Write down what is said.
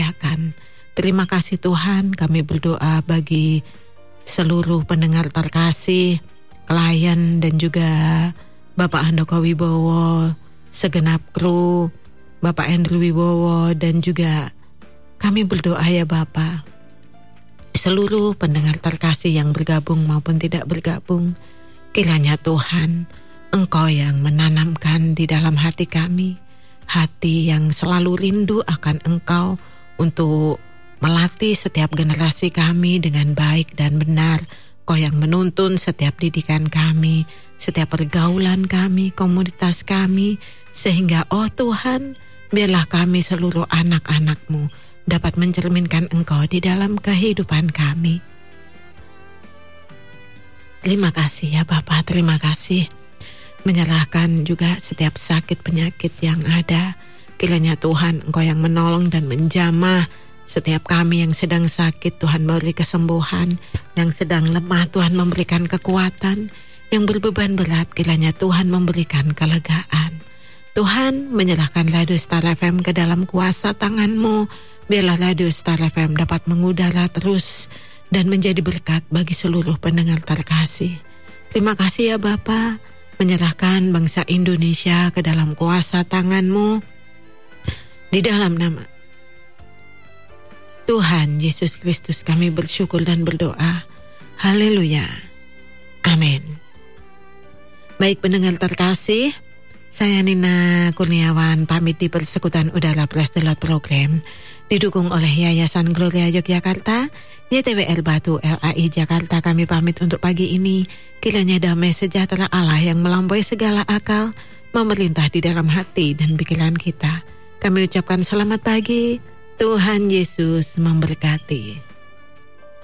dimuliakan. Terima kasih Tuhan, kami berdoa bagi seluruh pendengar terkasih, klien dan juga Bapak Handoko Wibowo, segenap kru, Bapak Andrew Wibowo, dan juga kami berdoa ya Bapak, seluruh pendengar terkasih yang bergabung maupun tidak bergabung, kiranya Tuhan, Engkau yang menanamkan di dalam hati kami, hati yang selalu rindu akan Engkau untuk melatih setiap generasi kami dengan baik dan benar. Kau yang menuntun setiap didikan kami, setiap pergaulan kami, komunitas kami, sehingga oh Tuhan, biarlah kami seluruh anak-anak-Mu dapat mencerminkan Engkau di dalam kehidupan kami. Terima kasih ya Bapak, terima kasih. Menyerahkan juga setiap sakit penyakit yang ada. Kiranya Tuhan Engkau yang menolong dan menjamah setiap kami yang sedang sakit, Tuhan beri kesembuhan. Yang sedang lemah, Tuhan memberikan kekuatan. Yang berbeban berat, kiranya Tuhan memberikan kelegaan. Tuhan menyerahkan Radio Star FM ke dalam kuasa tangan-Mu. Biarlah Radio Star FM dapat mengudara terus dan menjadi berkat bagi seluruh pendengar terkasih. Terima kasih ya Bapa, menyerahkan bangsa Indonesia ke dalam kuasa tangan-Mu. Di dalam nama Tuhan Yesus Kristus kami bersyukur dan berdoa. Haleluya. Amin. Baik pendengar terkasih, saya Nina Kurniawan pamit di persekutuan udara Praise the Lord program didukung oleh Yayasan Gloria Yogyakarta, YTWR Batu LAI Jakarta. Kami pamit untuk pagi ini. Kiranya damai sejahtera Allah yang melampaui segala akal memerintah di dalam hati dan pikiran kita. Kami ucapkan selamat pagi. Tuhan Yesus memberkati.